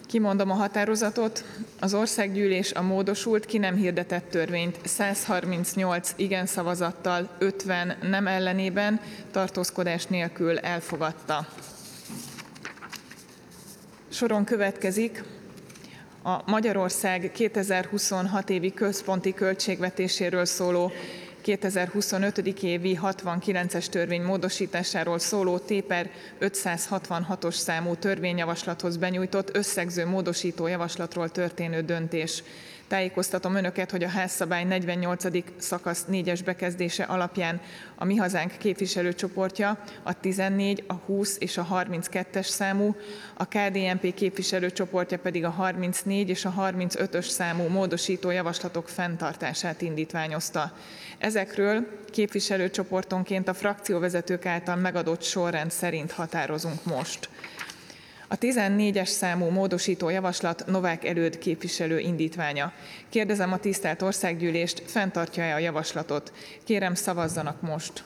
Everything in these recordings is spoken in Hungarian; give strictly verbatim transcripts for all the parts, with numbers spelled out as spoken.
Kimondom a határozatot. Az országgyűlés a módosult, ki nem hirdetett törvényt száz harmincnyolc igen szavazattal, ötven nem ellenében, tartózkodás nélkül elfogadta. Soron következik a Magyarország kétezer-huszonhat évi központi költségvetéséről szóló kétezer-huszonöt évi hatvankilences törvény módosításáról szóló T per ötszázhatvanhatos számú törvényjavaslathoz benyújtott összegző módosító javaslatról történő döntés. Tájékoztatom Önöket, hogy a házszabály negyvennyolcadik szakasz négyes bekezdése alapján a Mi Hazánk képviselőcsoportja a tizennégy, a húsz és a harminckettes számú, a K D N P képviselőcsoportja pedig a harmincnégy és a harmincötös számú módosító javaslatok fenntartását indítványozta. Ezekről képviselőcsoportonként a frakcióvezetők által megadott sorrend szerint határozunk most. A tizennégyes számú módosító javaslat Novák Előd képviselő indítványa. Kérdezem a tisztelt Országgyűlést, fenntartja-e a javaslatot? Kérem, szavazzanak most.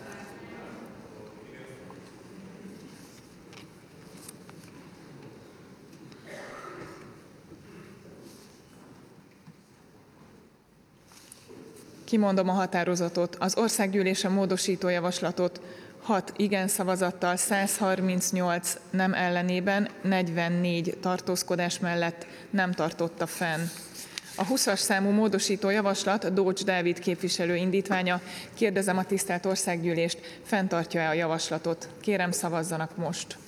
Kimondom a határozatot. Az Országgyűlés a módosító javaslatot hat igen szavazattal, száz harmincnyolc nem ellenében, negyvennégy tartózkodás mellett nem tartotta fenn. A húszas számú módosító javaslat Dócs Dávid képviselő indítványa. Kérdezem a tisztelt Országgyűlést, fenntartja-e a javaslatot? Kérem, szavazzanak most.